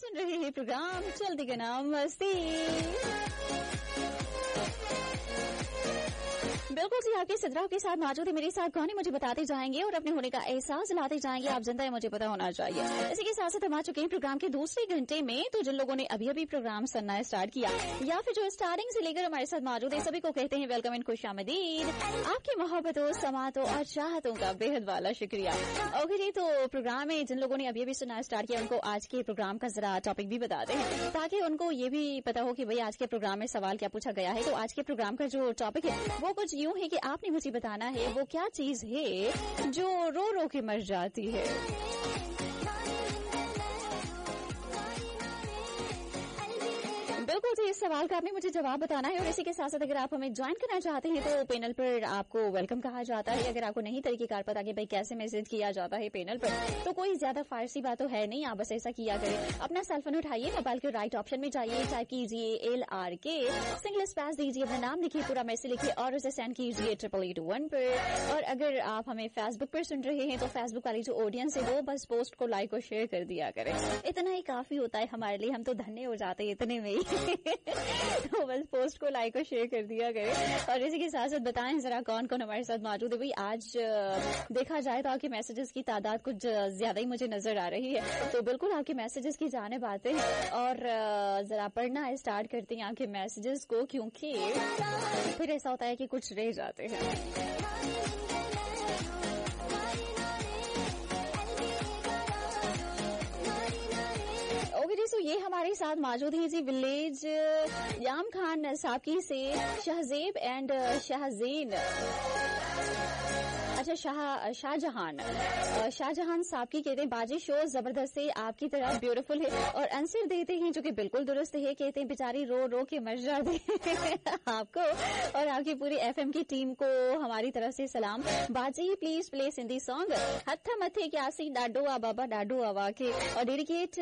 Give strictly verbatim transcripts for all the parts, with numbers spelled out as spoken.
सुन रहे हैं प्रोग्राम चलती का नाम मस्ती। बिल्कुल जी, आपके सिद्राव के साथ मौजूद है। मेरे साथ गाने मुझे बताते जाएंगे और अपने होने का एहसास दिलाते जाएंगे। आप जनता है, मुझे पता होना चाहिए। इसी के साथ साथ हम आ चुके हैं प्रोग्राम के दूसरे घंटे में। तो जिन लोगों ने अभी अभी प्रोग्राम सुनना स्टार्ट किया या फिर जो स्टार्टिंग से लेकर हमारे साथ मौजूद है, सभी को कहते हैं वेलकम एंड खुशामदीद। आपकी मोहब्बतों, समातों और चाहतों का बेहद वाला शुक्रिया। ओके जी, तो प्रोग्राम में जिन लोगों ने अभी अभी सुनना स्टार्ट किया उनको आज के प्रोग्राम का जरा टॉपिक भी बताते हैं, ताकि उनको ये भी पता हो कि भाई आज के प्रोग्राम में सवाल क्या पूछा गया है। तो आज के प्रोग्राम का जो टॉपिक है वो कुछ यूं है कि आपने मुझे बताना है वो क्या चीज है जो रो रो के मर जाती है। बिल्कुल जी, इस सवाल का आपने मुझे जवाब बताना है। और इसी के साथ साथ अगर आप हमें ज्वाइन करना चाहते हैं तो पैनल पर आपको वेलकम कहा जाता है। अगर आपको नहीं तरीकेकार पता कि भाई कैसे मैसेज किया जाता है पैनल पर, तो कोई ज्यादा फारसी बात तो है नहीं। आप बस ऐसा किया करें, अपना सेलफोन उठाइए, मोबाइल के राइट ऑप्शन में जाइए, टाइप कीजिए एल आर के, सिंगल स्पेस दीजिए, अपना नाम लिखिए, पूरा मैसेज लिखिए और उसे सेंड कीजिए ट्रिपल एट वन पर। और अगर आप हमें फेसबुक पर सुन रहे हैं तो फेसबुक वाली जो ऑडियंस है वो बस पोस्ट को लाइक और शेयर कर दिया करें। इतना ही काफी होता है हमारे लिए, हम तो धन्य हो जाते हैं इतने में ही। तो बस पोस्ट को लाइक और शेयर कर दिया करें। और इसी के साथ साथ बताएं जरा कौन कौन हमारे साथ मौजूद है। भाई आज देखा जाए तो आपके मैसेजेस की तादाद कुछ ज्यादा ही मुझे नजर आ रही है, तो बिल्कुल आपके मैसेजेस की जानिब आते हैं और जरा पढ़ना स्टार्ट करते हैं आपके मैसेजेस को, क्योंकि फिर ऐसा होता है कि कुछ रह जाते हैं। ओके जी, सो ये हमारे साथ मौजूद है जी विलेज याम खान साकी से शहजेब एंड शाहजेन, अच्छा शाह शाहजहान शाहजहान साहब की कहते हैं बाजी शो जबरदस्त है, आपकी तरह ब्यूटीफुल है। और आंसर देते हैं जो कि बिल्कुल दुरुस्त है, कहते हैं बेचारी रो रो के मर जाती है। आपको और आपकी पूरी एफएम की टीम को हमारी तरफ से सलाम। बाजी प्लीज प्ले हिंदी सॉन्ग हत्था मथे क्यासी डाडो आ बाबा डाडो आवा के, और डेडिकेट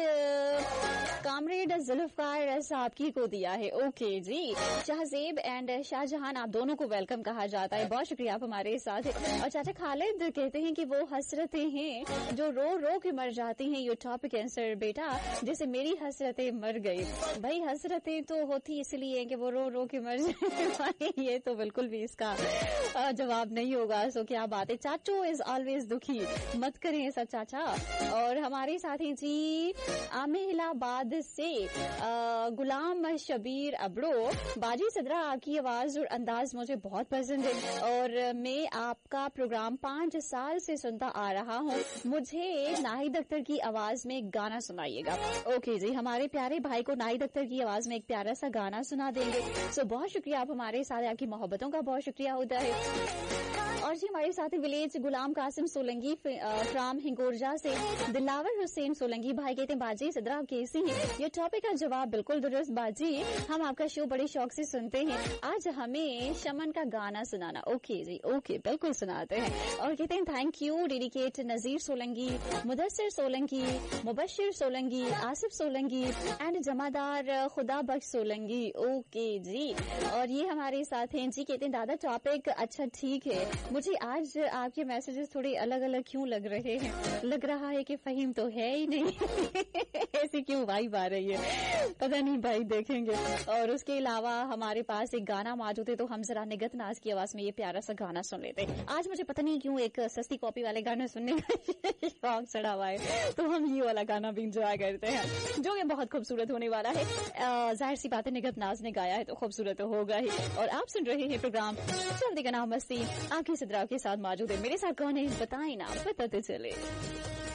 कामरेड जुल्फकार साहब की को दिया है। Okay ji, Shahzeb and Shah Jahan आप दोनों को वेलकम कहा जाता है, बहुत शुक्रिया आप हमारे साथ है। और चाचा खालिद कहते हैं कि वो हसरतें हैं जो रो रो के मर जाती हैं। यो टॉपिक आंसर बेटा, जैसे मेरी हसरतें मर गई। भाई हसरतें तो होती इसलिए कि वो रो रो के मर जाए, ये तो बिल्कुल भी इसका जवाब नहीं होगा। सो क्या बात है, चाचो इज ऑलवेज दुखी, मत करें ऐसा चाचा। और हमारे साथ हैं जी आमेलाबाद से गुलाम शबीर अबड़ो, बाजी सदरा आपकी आवाज और अंदाज मुझे बहुत पसंद है और मैं आपका प्रोग्राम पांच साल से सुनता आ रहा हूँ। मुझे नाहिद अख्तर की आवाज में एक गाना सुनाइएगा। ओके जी, हमारे प्यारे भाई को नाहिद अख्तर की आवाज में एक प्यारा सा गाना सुना देंगे। सो बहुत शुक्रिया आप हमारे साथ, आपकी मोहब्बतों का बहुत शुक्रिया होता है। और जी हमारे साथ village Ghulam Qasim Solanki from हिंगोरजा से दिलावर हुसैन सोलंकी भाई कहते हैं बाजी सदरा आप कैसी हैं। ये टॉपिक का जवाब बिल्कुल दुरुस्त बाजी, हम आपका शो बड़े शौक से सुनते हैं, आज हमें शमन का गाना सुनाना। ओके जी ओके, बिल्कुल सुनाते हैं। और कहते हैं thank you, dedicate Nazeer Solanki, Mudassir Solanki, Mubashir Solanki, Asif Solanki and जमादार खुदा बख्श सोलंकी। ओके जी, और ये हमारे साथ हैं जी, कहते हैं दादा टॉपिक अच्छा ठीक है, मुझे आज आपके मैसेजेस थोड़े अलग अलग क्यों लग रहे हैं, लग रहा है कि फहीम तो है ही नहीं। ऐसी क्यों वाइब आ रही है, पता नहीं भाई, देखेंगे। और उसके अलावा हमारे पास एक गाना मौजूद है, तो हम जरा निगत नाज की आवाज में ये प्यारा सा गाना सुन लेते हैं। आज मुझे पता नहीं क्यों एक सस्ती कॉपी वाले गाने सुनने का शौक चढ़ा हुआ है, तो हम ये वाला गाना भी इंजॉय करते हैं जो कि बहुत खूबसूरत होने वाला है। जाहिर सी बात है, निगत नाज ने गाया है तो खूबसूरत तो होगा ही। और आप सुन रहे हैं प्रोग्राम चलती का नाम मस्ती, आपकी सिद्राव के साथ मौजूद है। मेरे साथ कौन है बताएं ना, बताते चले।